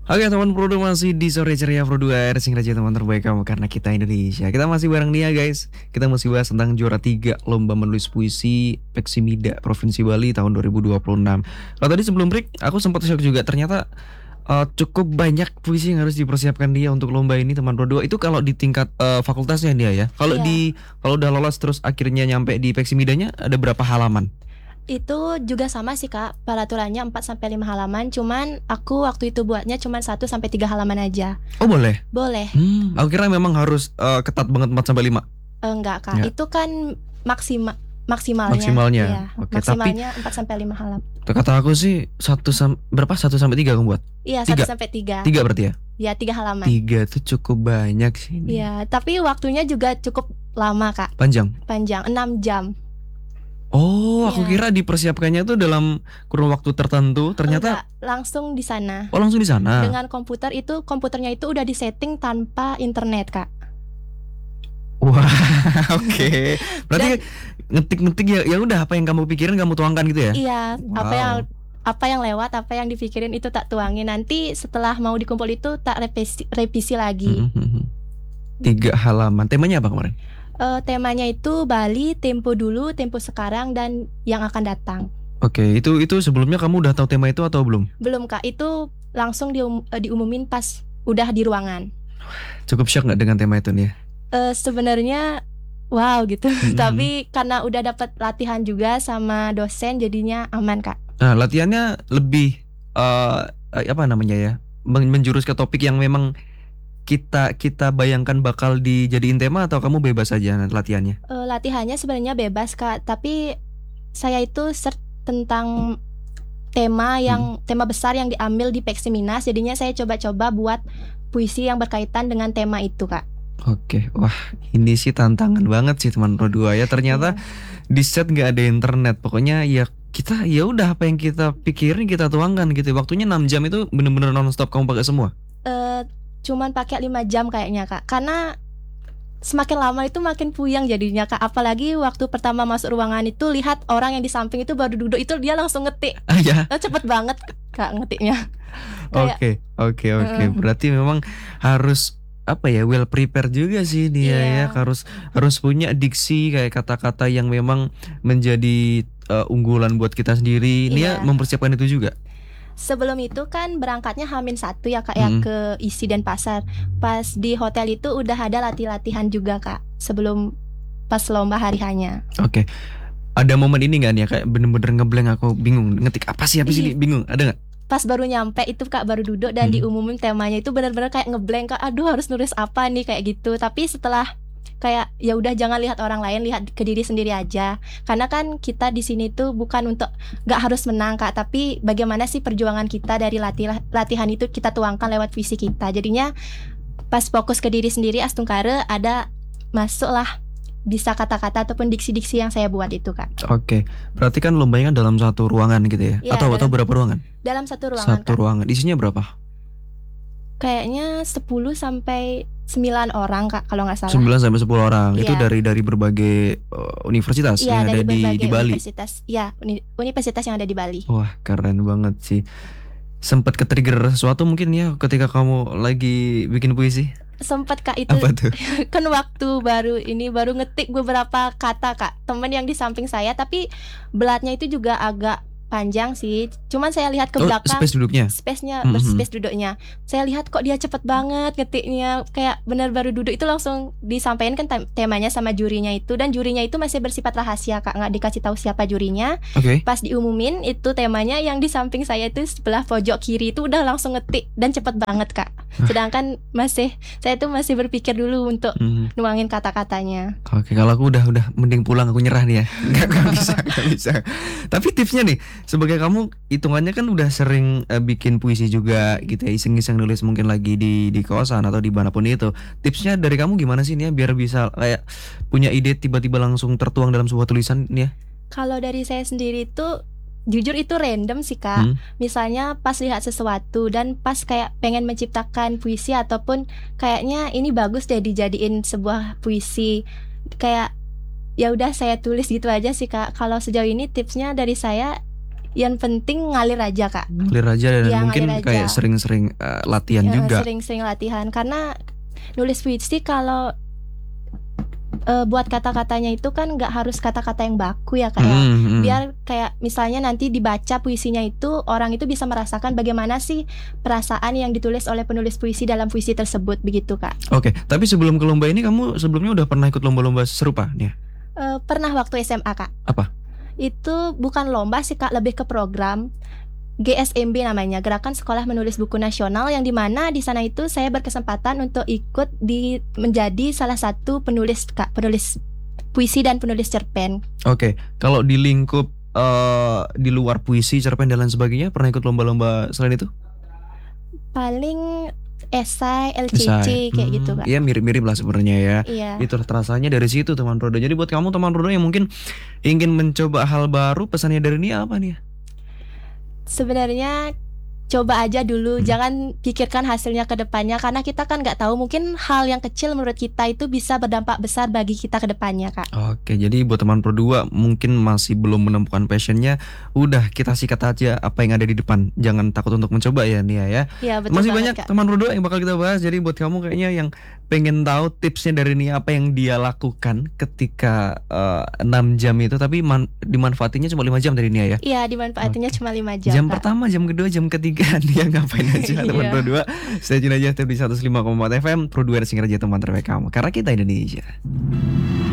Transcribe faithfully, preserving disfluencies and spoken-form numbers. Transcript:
Oke teman Pro masih di sore ceria Pro dua Racing Raja teman terbaik kamu karena kita Indonesia. Kita masih bareng Nia guys. Kita masih bahas tentang juara tiga lomba menulis puisi Peksimida Provinsi Bali tahun dua ribu dua puluh enam. Kalau tadi sebelum break aku sempat shock juga ternyata uh, cukup banyak puisi yang harus dipersiapkan dia untuk lomba ini teman Pro dua. Itu kalau di tingkat uh, fakultasnya dia ya. Kalau Iya. di kalau udah lolos terus akhirnya nyampe di Peksimidanya ada berapa halaman? Itu juga sama sih Kak, peraturannya empat sampai lima halaman. Cuman aku waktu itu buatnya cuman satu sampai tiga halaman aja. Oh boleh. Boleh. Hmm, aku kira memang harus uh, ketat banget empat sampai lima. Eh, Enggak Kak, Ya. itu kan maksima maksimalnya. Maksimalnya. Iya, Oke, maksimalnya empat sampai lima halaman. Kata aku sih satu sam berapa satu sampai tiga kamu buat? Iya, Tiga. satu sampai tiga. Tiga berarti ya? Ya, tiga halaman. Tiga tuh cukup banyak sih ini. Iya, tapi waktunya juga cukup lama Kak, Panjang. panjang, enam jam. Oh, aku Iya. kira dipersiapkannya tuh dalam kurun waktu tertentu. Ternyata Enggak, langsung di sana. oh langsung di sana. Dengan komputer itu, komputernya itu udah disetting tanpa internet Kak. Wah, oke. Berarti ngetik-ngetik ya ya udah apa yang kamu pikirin kamu tuangkan gitu ya? Iya, apa Wow. yang apa yang lewat, apa yang dipikirin itu tak tuangin. Nanti setelah mau dikumpul itu tak revisi, revisi lagi. Mhm. Tiga halaman. Temanya apa kemarin? Eh, temanya itu Bali, tempo dulu, tempo sekarang, dan yang akan datang. Oke, itu itu sebelumnya kamu udah tahu tema itu atau belum? Belum Kak, itu langsung dium- eh, diumumin pas udah di ruangan. Cukup shock nggak dengan tema itu nih? Eh, sebenarnya wow gitu. Mhm. Tapi karena udah dapat latihan juga sama dosen, jadinya aman Kak. Nah, latihannya lebih eh eh, apa namanya ya? men- Menjurus ke topik yang memang kita kita bayangkan bakal dijadiin tema atau kamu bebas aja nanti latihannya? Eh, latihannya sebenarnya bebas Kak, tapi saya itu search tentang tema yang tema besar yang diambil di Peksiminas, jadinya saya coba-coba buat puisi yang berkaitan dengan tema itu Kak. Oke, wah ini sih tantangan banget sih teman Pro dua ya. Ternyata di set nggak ada internet. Pokoknya ya kita ya udah apa yang kita pikirin kita tuangkan gitu. Waktunya enam jam itu bener-bener nonstop kamu pakai semua. Eh, cuman pakai lima jam kayaknya Kak, karena semakin lama itu makin puyeng jadinya Kak. Apalagi waktu pertama masuk ruangan itu lihat orang yang di samping itu baru duduk itu dia langsung ngetik. Ah ya. Eh, cepet banget Kak ngetiknya. Kayak Oke, oke, oke. Heeh. Berarti memang harus apa ya well prepare juga sih dia ya. Iya. Harus harus punya diksi kayak kata-kata yang memang menjadi eh, unggulan buat kita sendiri. Dia Iya. mempersiapkan itu juga. Sebelum itu kan berangkatnya Hamin satu ya Kak ya Mm. ke Isi dan Pasar. Pas di hotel itu udah ada latih-latihan juga Kak sebelum pas lomba hari hanya. Oke. Ada momen ini nggak nih ya, kayak bener-bener ngeblank aku bingung ngetik apa sih apa sih Ih. ini bingung ada nggak? Pas baru nyampe itu Kak baru duduk dan Hmm. diumumin temanya itu benar-benar kayak ngeblank Kak. Aduh harus nulis apa nih kayak gitu. Tapi setelah kayak ya udah jangan lihat orang lain, lihat ke diri sendiri aja. Karena kan kita di sini tuh bukan untuk nggak harus menang Kak, tapi bagaimana sih perjuangan kita dari latih latihan itu kita tuangkan lewat visi kita. Jadinya pas fokus ke diri sendiri Astungkare ada masuklah bisa kata-kata ataupun diksi-diksi yang saya buat itu Kak. Oke. Berarti kan lombanya kan dalam satu ruangan gitu ya? Iya, atau atau dalam- berapa ruangan? Dalam satu ruangan Satu Kak. ruangan. Isinya berapa? Kayaknya sepuluh sampai sembilan orang Kak kalau nggak salah. sembilan sampai sepuluh orang. Itu Iya. dari dari berbagai uh, universitas Iya, yang dari ada di berbagai di Bali. universitas. Iya, uni- universitas yang ada di Bali. Wah, keren banget sih. Sempat ke-trigger sesuatu mungkin ya ketika kamu lagi bikin puisi? Sempet Kak itu Apa tuh? kan waktu baru ini baru ngetik beberapa kata Kak. Temen yang di samping saya tapi belatnya itu juga agak panjang sih. Cuman saya lihat ke Oh, belakang. space duduknya. Space-nya, Mhm. berspace duduknya. Saya lihat kok dia cepet banget ngetiknya. Kayak benar baru duduk itu langsung disampaikan kan tem- temanya sama jurinya itu. Dan jurinya itu masih bersifat rahasia Kak, nggak dikasih tahu siapa jurinya. Oke. Pas diumumin itu temanya, yang di samping saya itu sebelah pojok kiri itu udah langsung ngetik dan cepet banget Kak. Sedangkan masih saya tuh masih berpikir dulu untuk Mhm. nuangin kata-katanya. Oke, kalau aku udah udah mending pulang aku nyerah nih ya. Nggak, nggak bisa, nggak bisa. Tapi tipsnya nih, sebagai kamu hitungannya kan udah sering eh, bikin puisi juga gitu ya, iseng-iseng nulis mungkin lagi di di kosan atau di manapun itu. Tipsnya dari kamu gimana sih nih ya, biar bisa kayak punya ide tiba-tiba langsung tertuang dalam sebuah tulisan nih ya? Kalau dari saya sendiri itu jujur itu random sih Kak. Hmm. Misalnya pas lihat sesuatu dan pas kayak pengen menciptakan puisi ataupun kayaknya ini bagus deh dijadiin sebuah puisi. Kayak ya udah saya tulis gitu aja sih Kak. Kalau sejauh ini tipsnya dari saya yang penting ngalir aja Kak. Ngalir aja dan Iya, mungkin ngalir aja. kayak sering-sering uh, latihan Ya, juga. sering-sering latihan karena nulis puisi kalau uh, buat kata-katanya itu kan nggak harus kata-kata yang baku ya Kak ya. Hmm, hmm. Biar kayak misalnya nanti dibaca puisinya itu orang itu bisa merasakan bagaimana sih perasaan yang ditulis oleh penulis puisi dalam puisi tersebut begitu Kak. Oke, tapi sebelum ke lomba ini kamu sebelumnya udah pernah ikut lomba-lomba serupa nih? Uh, pernah waktu S M A Kak. Apa? Itu bukan lomba sih Kak, lebih ke program G S M B namanya, Gerakan Sekolah Menulis Buku Nasional, yang dimana di sana itu saya berkesempatan untuk ikut di menjadi salah satu penulis Kak, penulis puisi dan penulis cerpen. Oke, kalau di lingkup uh, di luar puisi, cerpen dan lain sebagainya pernah ikut lomba-lomba selain itu? Paling esai, L C C Esai. kayak Hmm, gitu Kak. Iya mirip-mirip lah sebenarnya ya. Iya. Itu terasanya dari situ teman Prodo. Jadi buat kamu teman Prodo yang mungkin ingin mencoba hal baru, pesannya dari Nia apa nih? Sebenarnya coba aja dulu, Hmm. jangan pikirkan hasilnya ke depannya karena kita kan nggak tahu, mungkin hal yang kecil menurut kita itu bisa berdampak besar bagi kita ke depannya Kak. Oke, jadi buat teman Pro dua mungkin masih belum menemukan passionnya, udah kita sikat aja apa yang ada di depan. Jangan takut untuk mencoba ya Nia ya. Iya betul Masih banget banyak Kak. teman Pro dua yang bakal kita bahas. Jadi buat kamu kayaknya yang pengen tahu tipsnya dari Nia apa yang dia lakukan ketika uh, enam jam itu, tapi man, dimanfaatinya cuma lima jam dari Nia ya. Iya dimanfaatinya Oke. cuma lima jam Jam Kak. pertama, jam kedua, jam ketiga Nia ngapain aja teman Iya. Pro dua. Stay tune aja di seratus lima koma empat F M Pro dua Singaraja teman terbaik kamu. Karena kita Indonesia.